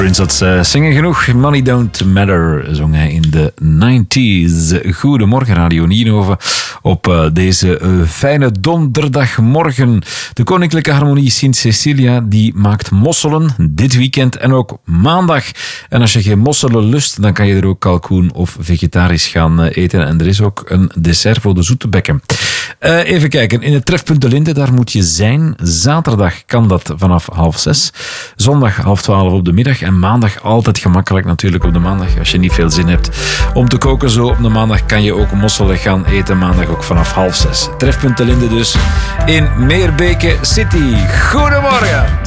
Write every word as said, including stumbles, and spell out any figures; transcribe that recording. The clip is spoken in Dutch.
Prince had uh, zingen genoeg. Money Don't Matter zong hij in de negentig. Goedemorgen, Radio Nienhoven. Op uh, deze uh, fijne donderdagmorgen. De Koninklijke Harmonie Sint Cecilia die maakt mosselen dit weekend en ook maandag. En als je geen mosselen lust, dan kan je er ook kalkoen of vegetarisch gaan uh, eten. En er is ook een dessert voor de zoete bekken. Uh, even kijken, in het Trefpunt de Linde, daar moet je zijn. Zaterdag kan dat vanaf half zes. Zondag half twaalf op de middag. En maandag altijd gemakkelijk natuurlijk op de maandag. Als je niet veel zin hebt om te koken zo op de maandag, kan je ook mosselen gaan eten. Maandag ook vanaf half zes. Trefpunt de Linde dus in Meerbeke City. Goedemorgen!